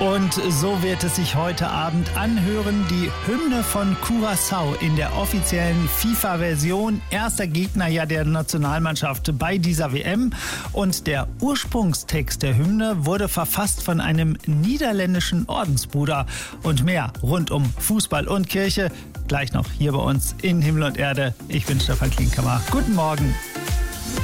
Und so wird es sich heute Abend anhören. Die Hymne von Curaçao in der offiziellen FIFA-Version. Erster Gegner ja der Nationalmannschaft bei dieser WM. Und der Ursprungstext der Hymne wurde verfasst von einem niederländischen Ordensbruder. Und mehr rund um Fußball und Kirche gleich noch hier bei uns in Himmel und Erde. Ich bin Stefan Klinkhammer. Guten Morgen.